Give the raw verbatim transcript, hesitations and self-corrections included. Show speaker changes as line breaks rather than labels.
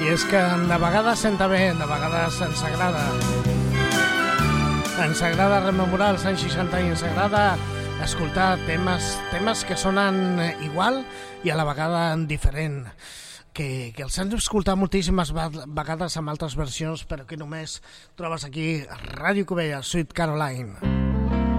I és que de vegades senta bé, de vegades ens agrada. Ens agrada rememorar els anys seixanta i ens agrada escoltar temes, temes que sonen igual i a la vegada diferent. Que, que els hem d'escoltar moltíssimes vegades amb altres versions, però que només trobes aquí a Ràdio Cubella, Sweet Caroline.